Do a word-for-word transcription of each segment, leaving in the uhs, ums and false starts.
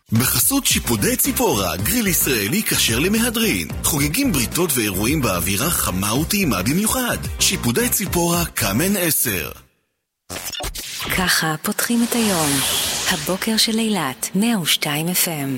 בחסות שיפודי ציפורה, גריל ישראלי כשר למהדרין. חוגגים בריתות ואירועים באווירה חמה וטעימה במיוחד. שיפודי ציפורה, קאמן עשר. ככה פותחים את היום. הבוקר של אילת, מאה ושתיים אף אם.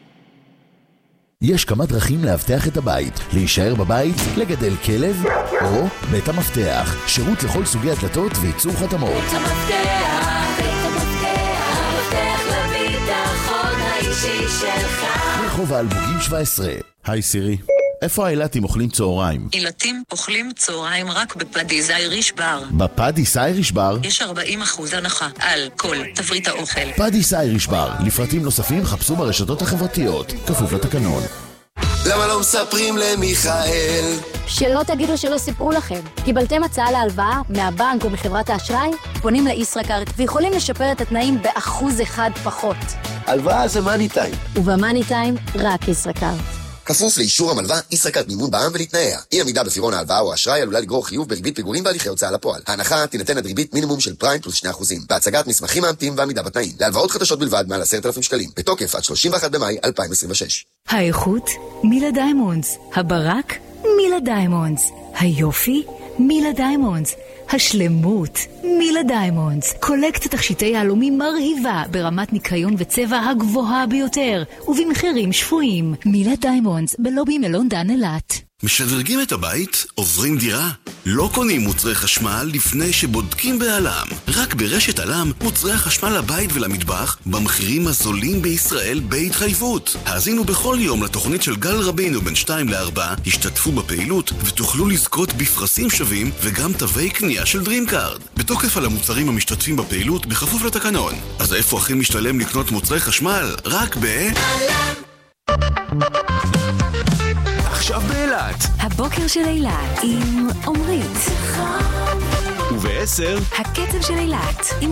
יש כמה דרכים להבטח את הבית. להישאר בבית, לגדל כלב, או בית המפתח. שירות לכל סוגי הדלתות וייצור חתמות. בית המפתח, בית המפתח, המפתח לביטחון האישי שלך. רחוב האלמוגים שבע עשרה. היי סירי, איפה האילתים אוכלים צהריים? אילתים אוכלים צהריים רק בפדיס אייריש בר. בפדיס אייריש בר? יש ארבעים אחוז הנחה על כל תפריט האוכל. פדיס אייריש בר. לפרטים נוספים חפשו ברשתות החברתיות. כפוף לתקנון. למה לא מספרים למיכאל? שלא תגידו שלא סיפרו לכם. קיבלתם הצעה להלוואה מהבנק או מחברת האשראי? פונים לישראכרט ויכולים לשפר את התנאים באחוז אחד פחות. הלוואה זה מאני טיים. ובמאני טיים רק ישראכרט. כפוף לאישור המלווה, ישראכרט מימון בע"מ ולתנאיה. אי עמידה בפירעון ההלוואה או האשראי עלולה לגרור חיוב בריבית פיגורים והליכי הוצאה לפועל. ההנחה תינתן עד ריבית מינימום של פריים פלוס שני אחוזים. בהצגת מסמכים מאמתים ועמידה בתנאים. להלוואות חדשות בלבד מעל עשרת אלפים שקלים. בתוקף עד שלושים ואחד במאי אלפיים עשרים ושש. האיכות, מילה דיימונדס. הברק, מילה דיימונדס. היופי, מילה דיימונדס. השלמות, מילה דיימונדס. קולקט תכשיטי יהלומים מרהיבה ברמת ניקיון וצבע הגבוהה ביותר ובמחירים שפויים. מילה דיימונדס בלובי מלון דן אילת. משדרגים את הבית? עוברים דירה? לא קונים מוצרי חשמל לפני שבודקים בעלם. רק ברשת עלם מוצרי החשמל לבית ולמטבח במחירים הזולים בישראל בהתחייבות. האזינו בכל יום לתוכנית של גל רבינו בין שתיים לארבע, השתתפו בפעילות ותוכלו לזכות בפרסים שווים וגם תווי קנייה של דרימקארד. בתוקף על המוצרים המשתתפים בפעילות בכפוף לתקנון. אז איפה הכי משתלם לקנות מוצרי חשמל? רק ב... עלם. עכשיו באילת. הבוקר של אילת עם עומרית. ובעשר. הקצב של אילת.